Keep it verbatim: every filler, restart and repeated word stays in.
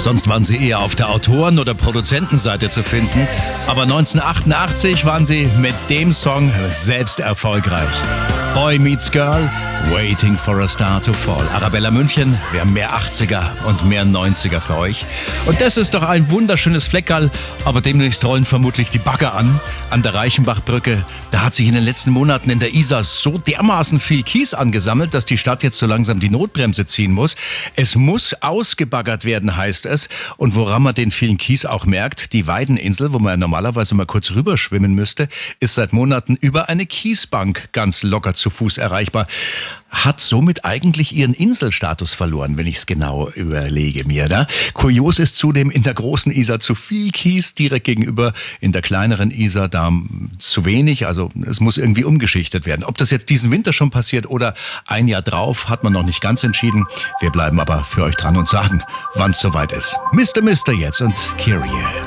Sonst waren sie eher auf der Autoren- oder Produzentenseite zu finden. Aber neunzehnhundertachtundachtzig waren sie mit dem Song selbst erfolgreich. Boy Meets Girl, Waiting for a Star to Fall. Arabella München, wir haben mehr achtziger und mehr neunziger für euch. Und das ist doch ein wunderschönes Fleckerl, aber demnächst rollen vermutlich die Bagger an, an der Reichenbachbrücke. Da hat sich in den letzten Monaten in der Isar so dermaßen viel Kies angesammelt, dass die Stadt jetzt so langsam die Notbremse ziehen muss. Es muss ausgebaggert werden, heißt es. Und woran man den vielen Kies auch merkt, die Weideninsel, wo man ja normalerweise mal kurz rüberschwimmen müsste, ist seit Monaten über eine Kiesbank ganz locker zu Fuß erreichbar. Hat somit eigentlich ihren Inselstatus verloren, wenn ich es genau überlege mir. Da. Kurios ist zudem in der großen Isar zu viel Kies, direkt gegenüber in der kleineren Isar da zu wenig. Also es muss irgendwie umgeschichtet werden. Ob das jetzt diesen Winter schon passiert oder ein Jahr drauf, hat man noch nicht ganz entschieden. Wir bleiben aber für euch dran und sagen, wann es soweit ist. Mister Mister jetzt und Kyrie.